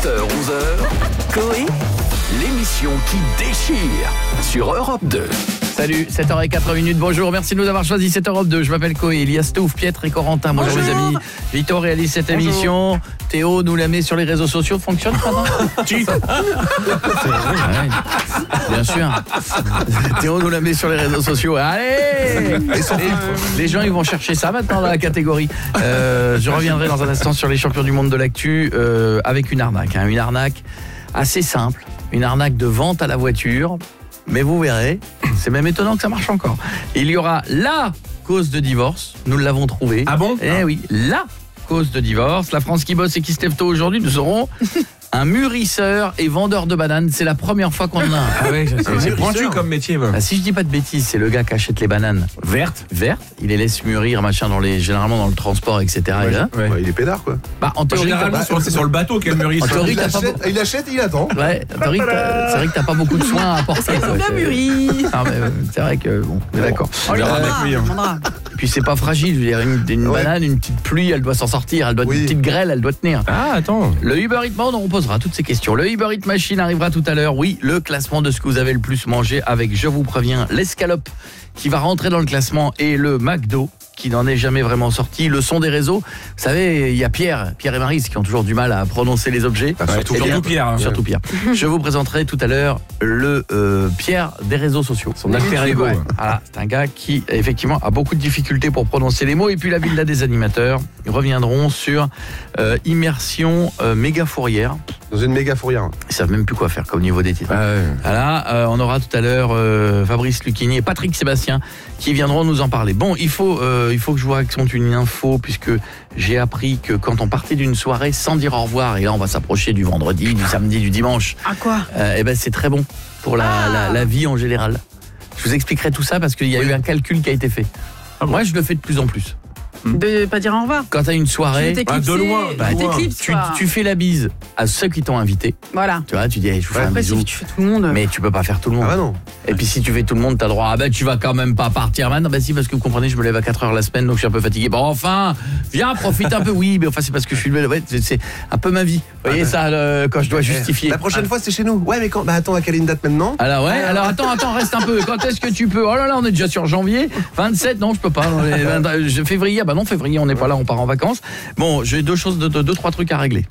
11h, Coé, l'émission qui déchire sur Europe 2. Salut, 7h04, bonjour, merci de nous avoir choisi cette Europe 2. Je m'appelle Coé, il y a Stouff, Pietre et Corentin. Bonjour les amis. Vito réalise cette émission. Théo nous la met sur les réseaux sociaux. Fonctionne, pardon? Bien sûr. Théo nous la met sur les réseaux sociaux. Allez, les gens ils vont chercher ça maintenant dans la catégorie. Je reviendrai dans un instant sur les champions du monde de l'actu avec une arnaque. Une arnaque assez simple. Une arnaque de vente à la voiture. Mais vous verrez, c'est même étonnant que ça marche encore. Il y aura la cause de divorce, nous l'avons trouvé. Ah bon? Eh oui, la cause de divorce. La France qui bosse et qui se lève tôt aujourd'hui, nous aurons un mûrisseur et vendeur de bananes. C'est la première fois qu'on en a un. Ah ouais, c'est pointu comme métier. Ah, si je dis pas de bêtises, c'est le gars qui achète les bananes vertes, il les laisse mûrir, machin, généralement dans le transport, etc. Ouais. Ouais, il est pédard quoi. Bah, en théorie, Généralement, c'est sur le bateau qu'elle mûrit. En théorie, Il achète et il attend. Ouais, en théorie, c'est vrai que t'as pas beaucoup de soins à apporter. Est-ce qu'elles ont bien mûri? Ah, mais c'est vrai que bon, on est d'accord. Et puis c'est pas fragile, je veux dire, une banane, une petite pluie, elle doit s'en sortir, une petite grêle, elle doit tenir. Ah, attends. Le Uber Eats Mode, on posera toutes ces questions. Le Uber Eats Machine arrivera tout à l'heure. Oui, le classement de ce que vous avez le plus mangé avec, je vous préviens, l'escalope qui va rentrer dans le classement et le McDo qui n'en est jamais vraiment sorti. Le son des réseaux. Vous savez, il y a Pierre et Maryse qui ont toujours du mal à prononcer les objets. Surtout Pierre. Surtout Pierre. Je vous présenterai tout à l'heure le Pierre des réseaux sociaux. Son alter ego. Voilà, c'est un gars qui, effectivement, a beaucoup de difficultés pour prononcer les mots. Et puis la villa des animateurs reviendront sur immersion méga fourrière. Dans une méga fourrière. Ils savent même plus quoi faire comme niveau des titres. Voilà, on aura tout à l'heure Fabrice Lucchini et Patrick Sébastien qui viendront nous en parler. Bon, il faut que je vous raconte une info puisque j'ai appris que quand on partait d'une soirée sans dire au revoir, et là on va s'approcher du vendredi, du samedi, du dimanche. À quoi? Et ben c'est très bon pour la vie en général. Je vous expliquerai tout ça parce qu'il y a eu un calcul qui a été fait. Moi je le fais de plus en plus. De pas dire au revoir. Quand t'as une soirée, de loin, tu fais la bise à ceux qui t'ont invité. Voilà. Tu vois, tu dis, je vous fais un Après, bisou. si tu fais tout le monde. Mais tu peux pas faire tout le monde. Ah bah non. Et puis si tu fais tout le monde, t'as droit. Ah bah tu vas quand même pas partir maintenant. Bah si, parce que vous comprenez, je me lève à 4h la semaine, donc je suis un peu fatigué. Bon enfin, viens, profite un peu. Oui, mais enfin c'est parce que je suis le. Ouais, c'est un peu ma vie. Vous voyez ça quand je dois justifier. La prochaine fois c'est chez nous. Ouais mais quand. Bah attends, à quelle est une date maintenant? Alors ouais, alors attends, reste un peu. Quand est-ce que tu peux? Oh là là, on est déjà sur janvier. 27, non, je peux pas. Février, bah non, février, on n'est pas là, on part en vacances. Bon, j'ai deux trois trucs à régler.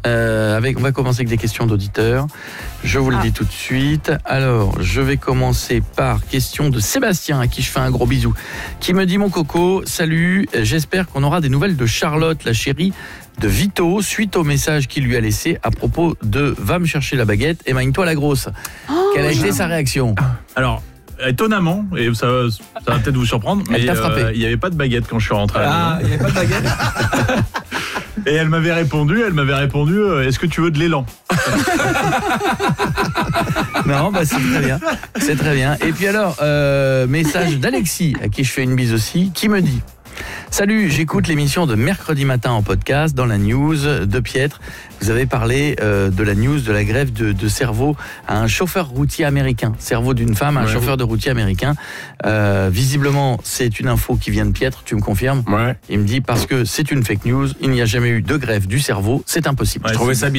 On va commencer avec des questions d'auditeurs. Je vous le dis tout de suite. Alors, je vais commencer par question de Sébastien, à qui je fais un gros bisou, qui me dit: mon coco, salut, j'espère qu'on aura des nouvelles de Charlotte, la chérie de Vito, suite au message qu'il lui a laissé à propos de va me chercher la baguette et magne-toi la grosse. Quelle a été sa réaction? Alors, étonnamment, et ça va peut-être vous surprendre, mais il n'y avait pas de baguette quand je suis rentré. Il n'y avait pas de baguette. Et elle m'avait répondu, est-ce que tu veux de l'élan? Non, bah c'est très bien. Et puis alors, message d'Alexis, à qui je fais une bise aussi, qui me dit: salut, j'écoute l'émission de mercredi matin en podcast dans la news de Pietre. Vous avez parlé de la news de la grève de cerveau à un chauffeur routier américain. Cerveau d'une femme à un chauffeur de routier américain. Visiblement, c'est une info qui vient de Pietre, tu me confirmes? Ouais. Il me dit parce que c'est une fake news, il n'y a jamais eu de grève du cerveau, c'est impossible. Je trouvais ça